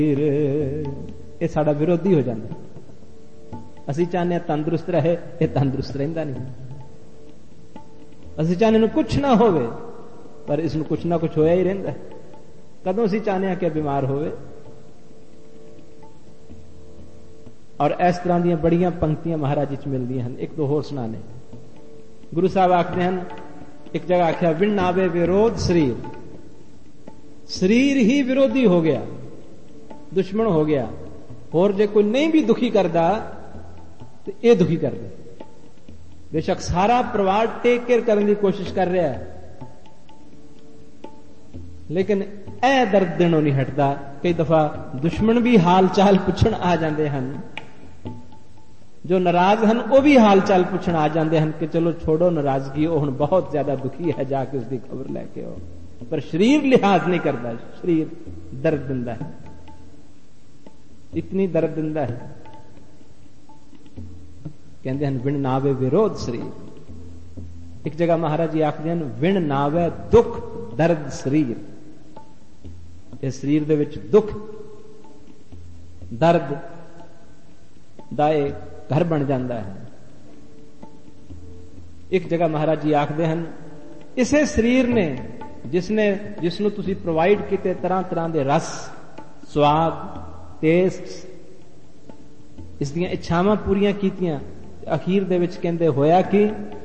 ਇਹ ਸਾਡਾ ਵਿਰੋਧੀ ਹੋ ਜਾਂਦਾ। ਅਸੀਂ ਚਾਹੁੰਦੇ ਹਾਂ ਤੰਦਰੁਸਤ ਰਹੇ, ਇਹ ਤੰਦਰੁਸਤ ਰਹਿੰਦਾ ਨਹੀਂ। ਅਸੀਂ ਚਾਹੁੰਦੇ ਨੂੰ ਕੁਛ ਨਾ ਹੋਵੇ, ਪਰ ਇਸ ਨੂੰ ਕੁਛ ਨਾ ਕੁਛ ਹੋਇਆ ਹੀ ਰਹਿੰਦਾ। ਕਦੋਂ ਅਸੀਂ ਚਾਹੁੰਦੇ ਹਾਂ ਕਿ ਬਿਮਾਰ ਹੋਵੇ। ਔਰ ਇਸ ਤਰ੍ਹਾਂ ਦੀਆਂ ਬੜੀਆਂ ਪੰਕਤੀਆਂ ਮਹਾਰਾਜ ਵਿੱਚ ਮਿਲਦੀਆਂ ਹਨ। ਇੱਕ ਦੋ ਹੋਰ ਸੁਣਾਣੇ। ਗੁਰੂ ਸਾਹਿਬ ਆਖਦੇ ਹਨ, ਇੱਕ ਜਗ੍ਹਾ ਆਖਿਆ, ਵਿਣ ਨਾਵੇ ਵਿਰੋਧ ਸਰੀਰ। ਸਰੀਰ ਹੀ ਵਿਰੋਧੀ ਹੋ ਗਿਆ, ਦੁਸ਼ਮਣ ਹੋ ਗਿਆ। ਹੋਰ ਜੇ ਕੋਈ ਨਹੀਂ ਵੀ ਦੁਖੀ ਕਰਦਾ ਤੇ ਇਹ ਦੁਖੀ ਕਰਦਾ। ਬੇਸ਼ੱਕ ਸਾਰਾ ਪਰਿਵਾਰ ਟੇਕ ਕੇਅਰ ਕਰਨ ਦੀ ਕੋਸ਼ਿਸ਼ ਕਰ ਰਿਹਾ ਹੈ, ਲੇਕਿਨ ਇਹ ਦਰਦ ਦਿਨੋਂ ਨਹੀਂ ਹਟਦਾ। ਕਈ ਦਫਾ ਦੁਸ਼ਮਣ ਵੀ ਹਾਲ ਚਾਲ ਪੁੱਛਣ ਆ ਜਾਂਦੇ ਹਨ, ਜੋ ਨਾਰਾਜ਼ ਹਨ ਉਹ ਵੀ ਹਾਲ ਚਾਲ ਪੁੱਛਣ ਆ ਜਾਂਦੇ ਹਨ ਕਿ ਚਲੋ ਛੋੜੋ ਨਾਰਾਜ਼ਗੀ, ਉਹ ਹੁਣ ਬਹੁਤ ਜ਼ਿਆਦਾ ਦੁਖੀ ਹੈ, ਜਾ ਕੇ ਉਸਦੀ ਖਬਰ ਲੈ ਕੇ ਆਓ। ਪਰ ਸਰੀਰ ਲਿਹਾਜ਼ ਨਹੀਂ ਕਰਦਾ, ਸਰੀਰ ਦਰਦ ਦਿੰਦਾ ਹੈ, ਇਤਨੀ ਦਰਦ ਦਿੰਦਾ ਹੈ। ਕਹਿੰਦੇ ਹਨ, ਵਿਣ ਨਾਵੇ ਵਿਰੋਧ ਸਰੀਰ। ਇੱਕ ਜਗ੍ਹਾ ਮਹਾਰਾਜ ਜੀ ਆਖਦੇ ਹਨ, ਵਿਣ ਨਾਵੇ ਦੁੱਖ ਦਰਦ ਸਰੀਰ। ਇਹ ਸਰੀਰ ਦੇ ਵਿੱਚ ਦੁੱਖ ਦਰਦ ਦਾ ਇਹ ਘਰ ਬਣ ਜਾਂਦਾ ਹੈ। ਇੱਕ ਜਗ੍ਹਾ ਮਹਾਰਾਜ ਜੀ ਆਖਦੇ ਹਨ, ਇਸੇ ਸਰੀਰ ਨੇ ਜਿਸ ਨੂੰ ਤੁਸੀਂ ਪ੍ਰੋਵਾਈਡ ਕੀਤੇ ਤਰ੍ਹਾਂ ਤਰ੍ਹਾਂ ਦੇ ਰਸ, ਸਵਾਦ, ਟੇਸਟ, ਇਸ ਦੀਆਂ ਇੱਛਾਵਾਂ ਪੂਰੀਆਂ ਕੀਤੀਆਂ, ਅਖੀਰ ਦੇ ਵਿੱਚ ਕਹਿੰਦੇ ਹੋਇਆ ਕਿ